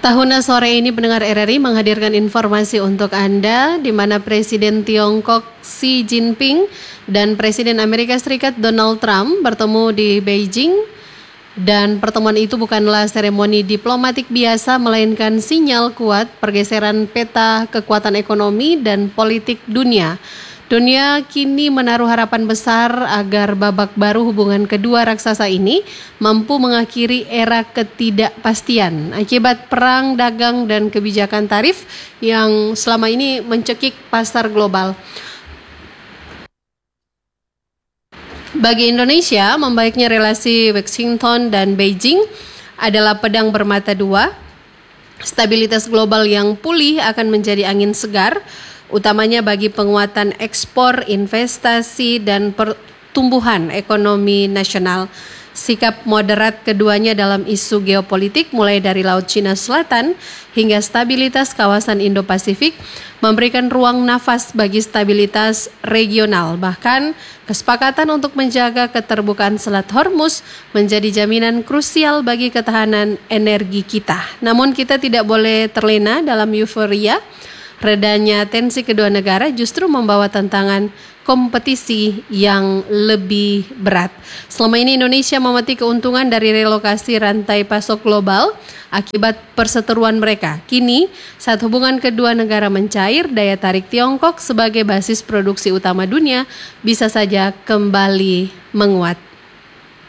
Tahuna sore ini pendengar RRI menghadirkan informasi untuk Anda di mana Presiden Tiongkok Xi Jinping dan Presiden Amerika Serikat Donald Trump bertemu di Beijing dan pertemuan itu bukanlah seremoni diplomatik biasa melainkan sinyal kuat pergeseran peta kekuatan ekonomi dan politik dunia. Dunia kini menaruh harapan besar agar babak baru hubungan kedua raksasa ini mampu mengakhiri era ketidakpastian akibat perang dagang dan kebijakan tarif yang selama ini mencekik pasar global. Bagi Indonesia, membaiknya relasi Washington dan Beijing adalah pedang bermata dua. Stabilitas global yang pulih akan menjadi angin segar, utamanya bagi penguatan ekspor, investasi, dan pertumbuhan ekonomi nasional. Sikap moderat keduanya dalam isu geopolitik mulai dari Laut Cina Selatan hingga stabilitas kawasan Indo-Pasifik memberikan ruang nafas bagi stabilitas regional. Bahkan kesepakatan untuk menjaga keterbukaan Selat Hormuz menjadi jaminan krusial bagi ketahanan energi kita. Namun kita tidak boleh terlena dalam euforia. Redanya tensi kedua negara justru membawa tantangan kompetisi yang lebih berat. Selama ini Indonesia memetik keuntungan dari relokasi rantai pasok global akibat perseteruan mereka. Kini, saat hubungan kedua negara mencair, daya tarik Tiongkok sebagai basis produksi utama dunia bisa saja kembali menguat.